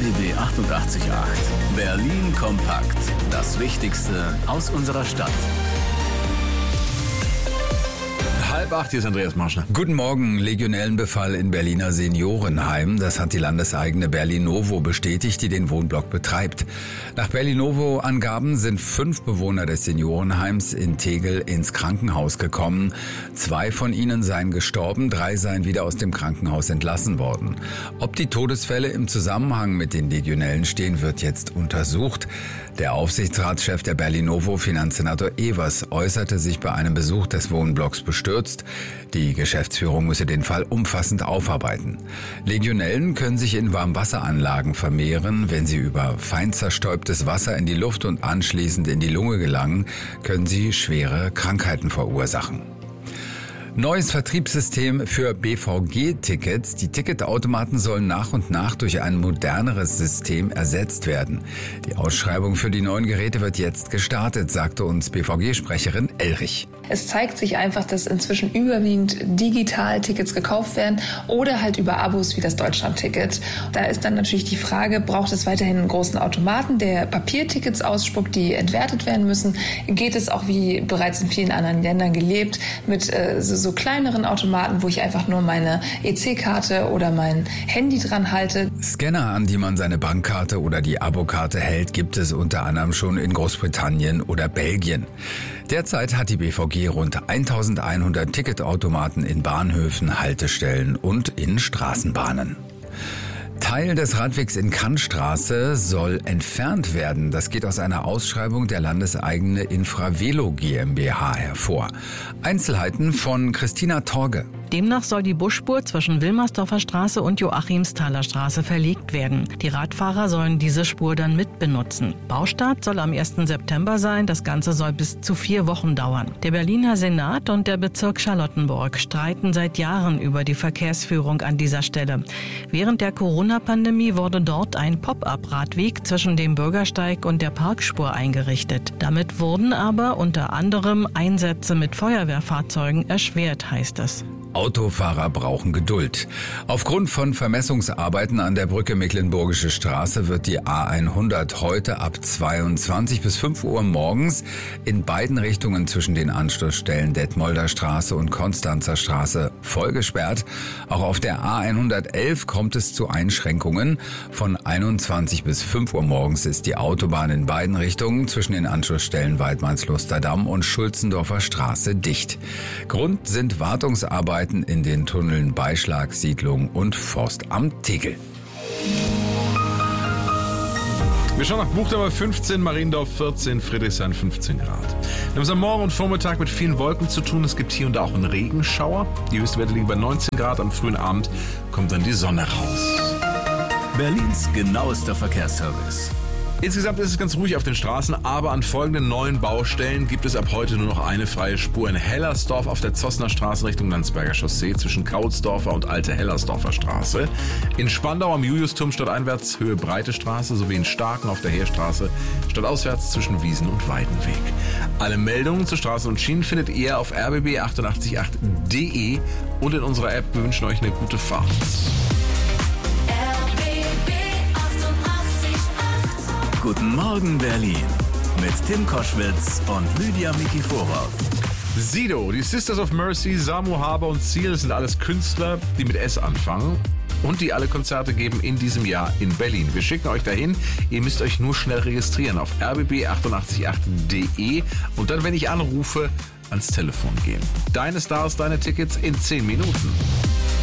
RBB 88.8. Berlin kompakt. Das Wichtigste aus unserer Stadt. 7:30, hier ist Andreas Marschner. Guten Morgen. Legionellenbefall in Berliner Seniorenheim. Das hat die landeseigene Berlinovo bestätigt, die den Wohnblock betreibt. Nach Berlinovo-Angaben sind 5 Bewohner des Seniorenheims in Tegel ins Krankenhaus gekommen. 2 von ihnen seien gestorben, 3 seien wieder aus dem Krankenhaus entlassen worden. Ob die Todesfälle im Zusammenhang mit den Legionellen stehen, wird jetzt untersucht. Der Aufsichtsratschef der Berlinovo, Finanzsenator Evers, äußerte sich bei einem Besuch des Wohnblocks bestürzt. Die Geschäftsführung müsse den Fall umfassend aufarbeiten. Legionellen können sich in Warmwasseranlagen vermehren. Wenn sie über fein zerstäubtes Wasser in die Luft und anschließend in die Lunge gelangen, können sie schwere Krankheiten verursachen. Neues Vertriebssystem für BVG-Tickets. Die Ticketautomaten sollen nach und nach durch ein moderneres System ersetzt werden. Die Ausschreibung für die neuen Geräte wird jetzt gestartet, sagte uns BVG-Sprecherin Elrich. Es zeigt sich einfach, dass inzwischen überwiegend digital Tickets gekauft werden oder halt über Abos wie das Deutschland-Ticket. Da ist dann natürlich die Frage, braucht es weiterhin einen großen Automaten, der Papiertickets ausspuckt, die entwertet werden müssen? Geht es auch, wie bereits in vielen anderen Ländern gelebt, mit so kleineren Automaten, wo ich einfach nur meine EC-Karte oder mein Handy dran halte? Scanner, an die man seine Bankkarte oder die Abokarte hält, gibt es unter anderem schon in Großbritannien oder Belgien. Derzeit hat die BVG rund 1100 Ticketautomaten in Bahnhöfen, Haltestellen und in Straßenbahnen. Teil des Radwegs in Kantstraße soll entfernt werden. Das geht aus einer Ausschreibung der landeseigene Infravelo GmbH hervor. Einzelheiten von Christina Torge. Demnach soll die Busspur zwischen Wilmersdorfer Straße und Joachimsthaler Straße verlegt werden. Die Radfahrer sollen diese Spur dann mitbenutzen. Baustart soll am 1. September sein. Das Ganze soll bis zu 4 Wochen dauern. Der Berliner Senat und der Bezirk Charlottenburg streiten seit Jahren über die Verkehrsführung an dieser Stelle. Während der Corona-Pandemie wurde dort ein Pop-up-Radweg zwischen dem Bürgersteig und der Parkspur eingerichtet. Damit wurden aber unter anderem Einsätze mit Feuerwehrfahrzeugen erschwert, heißt es. Autofahrer brauchen Geduld. Aufgrund von Vermessungsarbeiten an der Brücke Mecklenburgische Straße wird die A100 heute ab 22 bis 5 Uhr morgens in beiden Richtungen zwischen den Anschlussstellen Detmolder Straße und Konstanzer Straße voll gesperrt. Auch auf der A111 kommt es zu Einschränkungen. Von 21 bis 5 Uhr morgens ist die Autobahn in beiden Richtungen zwischen den Anschlussstellen Weidmannslusterdamm und Schulzendorfer Straße dicht. Grund sind Wartungsarbeiten in den Tunneln Beischlag, Siedlung und Forstamt Tegel. Wir schauen nach Buchdaber 15, Mariendorf 14, Friedrichshain 15 Grad. Wir haben es am Morgen und Vormittag mit vielen Wolken zu tun. Es gibt hier und da auch einen Regenschauer. Die Höchstwerte liegen bei 19 Grad. Am frühen Abend kommt dann die Sonne raus. Berlins genauester Verkehrsservice. Insgesamt ist es ganz ruhig auf den Straßen, aber an folgenden neuen Baustellen gibt es ab heute nur noch eine freie Spur in Hellersdorf auf der Zossner Straße Richtung Landsberger Chaussee zwischen Kautsdorfer und Alte Hellersdorfer Straße. In Spandau am Juliusturm stadteinwärts Höhe Breite Straße sowie in Starken auf der Heerstraße stadtauswärts zwischen Wiesen und Weidenweg. Alle Meldungen zu Straßen und Schienen findet ihr auf rbb888.de und in unserer App. Wir wünschen euch eine gute Fahrt. Guten Morgen Berlin mit Tim Koschwitz und Lydia Mikiforov. Sido, die Sisters of Mercy, Samu Haber und Ziel sind alles Künstler, die mit S anfangen und die alle Konzerte geben in diesem Jahr in Berlin. Wir schicken euch dahin, ihr müsst euch nur schnell registrieren auf rbb888.de und dann, wenn ich anrufe, ans Telefon gehen. Deine Stars, deine Tickets in 10 Minuten.